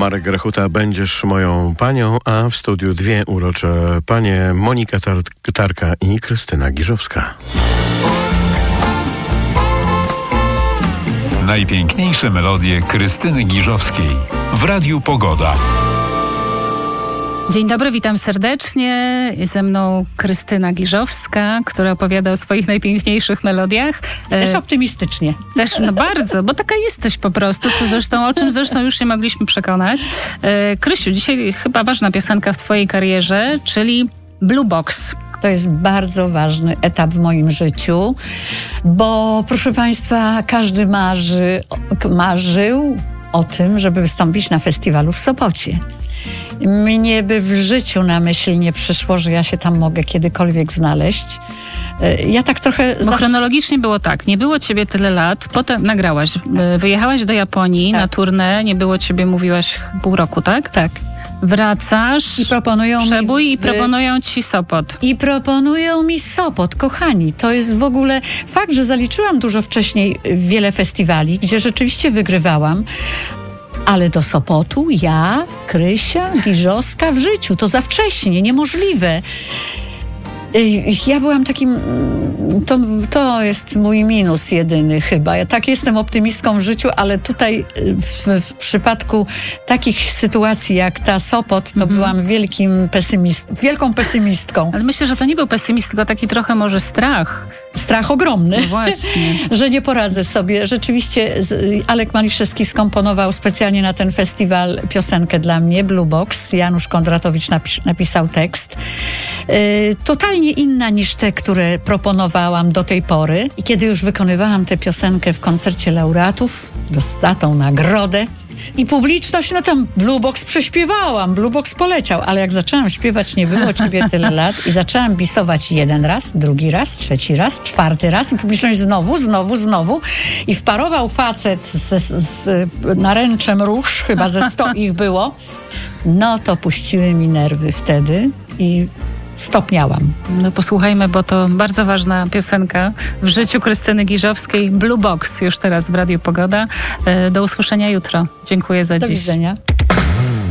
Marek Grechuta, Będziesz moją panią, a w studiu dwie urocze panie, Monika Tarka i Krystyna Giżowska. Najpiękniejsze melodie Krystyny Giżowskiej w Radiu Pogoda. Dzień dobry, witam serdecznie. Jest ze mną Krystyna Giżowska, która opowiada o swoich najpiękniejszych melodiach. Też optymistycznie. Też, no bardzo, bo taka jesteś po prostu, o czym zresztą już się mogliśmy przekonać. Krysiu, dzisiaj chyba ważna piosenka w twojej karierze, czyli Blue Box. To jest bardzo ważny etap w moim życiu, bo proszę Państwa, każdy marzył o tym, żeby wystąpić na festiwalu w Sopocie. Mnie by w życiu na myśl nie przyszło, że ja się tam mogę kiedykolwiek znaleźć. Ja tak trochę... Bo chronologicznie było tak, nie było ciebie tyle lat, potem nagrałaś, wyjechałaś do Japonii na tournée, nie było ciebie, mówiłaś pół roku, tak? Tak. Wracasz, i proponują proponują ci Sopot. I proponują mi Sopot, kochani. To jest w ogóle fakt, że zaliczyłam dużo wcześniej wiele festiwali, gdzie rzeczywiście wygrywałam. Ale do Sopotu ja, Krysia Giżowska w życiu. To za wcześnie, niemożliwe. Ja byłam takim... To jest mój minus jedyny chyba. Ja tak jestem optymistką w życiu, ale tutaj w przypadku takich sytuacji jak ta Sopot, to byłam wielką pesymistką. Ale myślę, że to nie był pesymizm, tylko taki trochę może strach. Strach ogromny. No właśnie. Że nie poradzę sobie. Rzeczywiście Alek Maliszewski skomponował specjalnie na ten festiwal piosenkę dla mnie, Blue Box. Janusz Kondratowicz napisał tekst. Totalnie inna niż te, które proponowałam do tej pory. I kiedy już wykonywałam tę piosenkę w koncercie laureatów za tą nagrodę i publiczność, no tam Blue Box prześpiewałam, Blue Box poleciał, ale jak zaczęłam śpiewać Nie było ciebie tyle lat i zaczęłam bisować jeden raz, drugi raz, trzeci raz, czwarty raz i publiczność znowu i wparował facet z naręczem róż, chyba ze 100 ich było, no to puściły mi nerwy wtedy i stopniałam. No posłuchajmy, bo to bardzo ważna piosenka w życiu Krystyny Giżowskiej. Blue Box już teraz w Radiu Pogoda. Do usłyszenia jutro. Dziękuję za dziś. Do widzenia.